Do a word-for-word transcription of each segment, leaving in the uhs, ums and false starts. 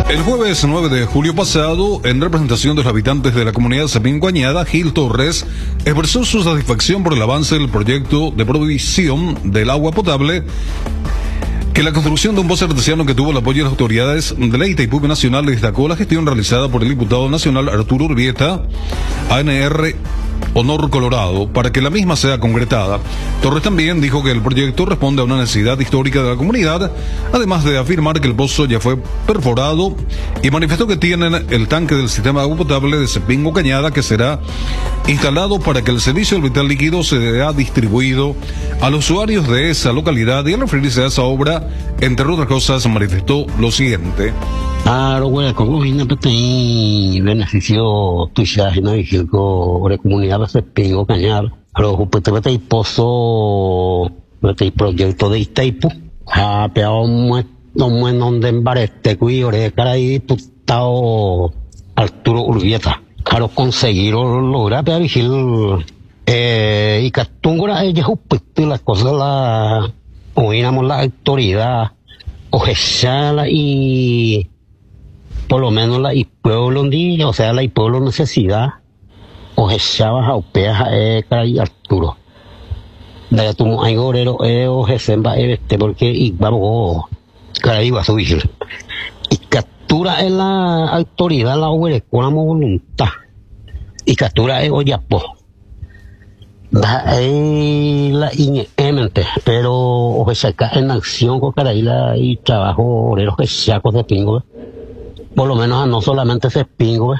El jueves nueve de julio pasado, en representación de los habitantes de la comunidad de Cepín Cañada, Gil Torres expresó su satisfacción por el avance del proyecto de provisión del agua potable, que la construcción de un pozo artesiano que tuvo el apoyo de las autoridades de la Itaipu Nacional. Le destacó la gestión realizada por el diputado nacional Arturo Urbieta, A N R Honor Colorado, para que la misma sea concretada. Torres también dijo que el proyecto responde a una necesidad histórica de la comunidad, además de afirmar que el pozo ya fue perforado, y manifestó que tienen el tanque del sistema de agua potable de Cepín Cañada, que será instalado para que el servicio del vital líquido sea distribuido a los usuarios de esa localidad. Y al referirse a esa obra, entre otras cosas, manifestó lo siguiente. Claro, güey, como vine a tener beneficio tuya, y no dije que la comunidad se pingo cañar, pero pues te vete pozo, vete proyecto de Itaipu, a peor no me donde embareste, cuyo de cara y diputado Arturo Urbieta, claro, conseguir lograr para vigil, eh, y que tú ahora ella pues las cosas la, oíramos la autoridad, ojesala y por lo menos la y pueblo día, o sea, la y pueblo necesidad, o echaba a upeas a y Arturo. De tu hay gorero, eh, o jesemba, este, porque y vamos, cara iba a subir. Y captura en la autoridad, la obra con voluntad. Y captura es oyapo. Da ahí la inemente, pero o sea, en acción con cara y la y trabajo obrero que saco de pingo. Por lo menos no solamente se pingo,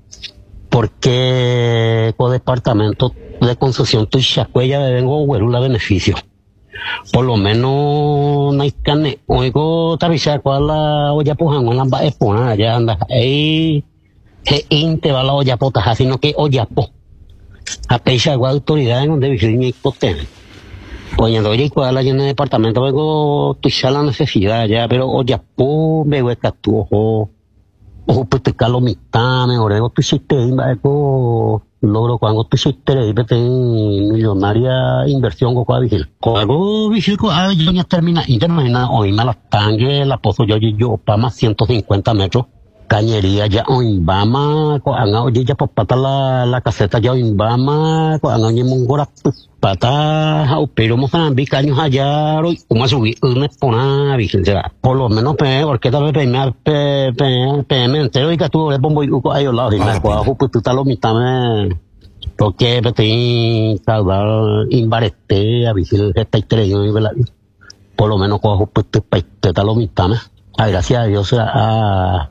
porque con departamento de construcción tu chacuella de vengo güero la beneficio. Por lo menos no hay carne, oigo tabicha cual la olla pujan en la va a allá anda ahí se inte va la olla pota, sino que olla po. A pecha igual autoridad en donde vivir mi potente. Oye, oye, cuál la llena de departamento vengo tu la necesidad ya, pero olla po me hueca tu ojo. O pues te calo mitad, mejor ego tu hiciste ego logro cuando tu hiciste millonaria inversión con cada vigil. Cuando vigil con ah yo ya termina y te imaginas hoy me las tangue la pozo yo yo para más ciento cincuenta metros cañería ya hoy vamos con oye ya por pata la la caseta ya hoy vamos con oye mongora pata pero Mozambique años allá hoy como subir una pona vigil será por lo menos pe porque tal vez pe pe pe pe me entero y que tú le pongo yo a ellos lados y me cuajo pues tú tal lo mitad me porque te caudal inbarete a vigil esta estrella por lo menos cojo pues te tal lo mitad me gracias a Dios a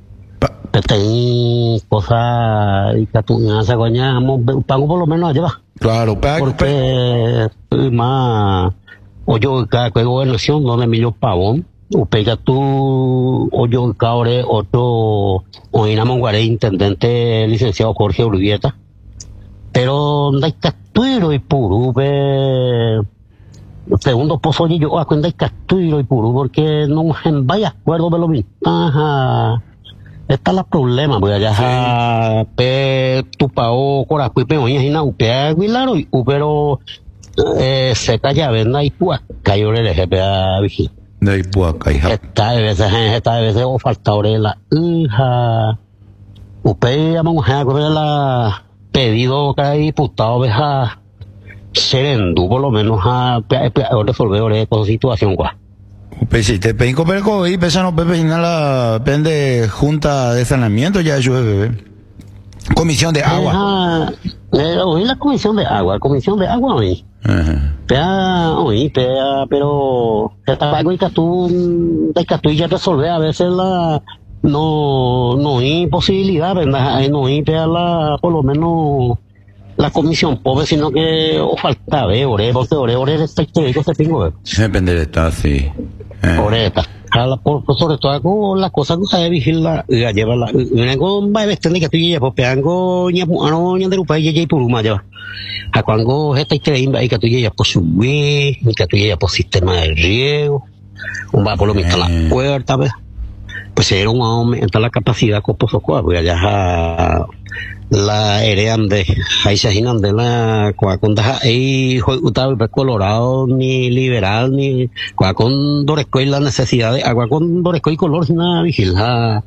te cosas y que tú no se coñamos pago por lo menos allá va. Claro, pago porque más o yo cada gobernación donde Emilio Pavón o pega tú o yo caore otro o Inamonguaré intendente licenciado Jorge Urbieta pero no hay captura y puro ve segundo pozo yo a cuenta hay captura y puro porque no vaya acuerdo de lo ventaja. Esta es la problema, pues allá sí. Pe tu pao coracu y peoña y na upea guilaro y pero eh se calla venda y pua cayó el jefe a vigil. De ahí pua cayó. Esta de veces esta de veces o falta orela hija. Upea vamos a coger la pedido que hay diputado veja serendú por lo menos a resolver esa situación cuá. Pues te pedí comer y pesa no pepe la pende junta de saneamiento ya yo bebé. Comisión de agua. Eh, hoy la comisión de agua, comisión de agua hoy. Ajá. Pea, hoy, pea, pero esta agua y que tú, que tú ya resolver a veces la no no hay posibilidad, ¿verdad? No hay pea la por lo menos la comisión pobre, sino que o falta ve ore porque ore ore respecto de se tengo. Depende de esta sí. Eh. Oreta. Por, por sobre todo con las cosas que se debe vigilar la lleva la una con va este que tú ya pues peango nya ano nya de rupa ya ya puruma ya a cuando esta increíble y que tú ya pues subir y que tú ya pues sistema de riego un va por lo mismo la puerta ves pues era un aumento la capacidad con pozo cuá pues allá la herean de ahí se ginan de la cuaconda ahí juega colorado ni liberal ni cuacon doresco y la necesidad de agua con doresco y color na vigila